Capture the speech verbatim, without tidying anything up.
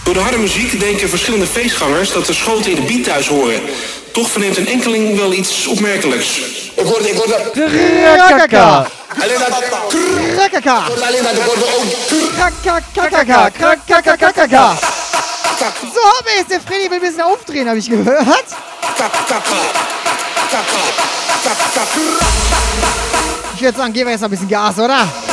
Door de harde muziek denken verschillende feestgangers dat de schoten in de beat thuis horen. Toch verneemt een enkeling wel iets opmerkelijks. Ik hoorde, ik hoorde... Krakaka. Alleen dat... Krakaka. Alleen dat, ik hoorde ook... Krakaka. Krakaka. So, aber jetzt der Freddy will ein bisschen aufdrehen, habe ich gehört. Ich würde sagen, geben wir jetzt noch ein bisschen Gas, oder?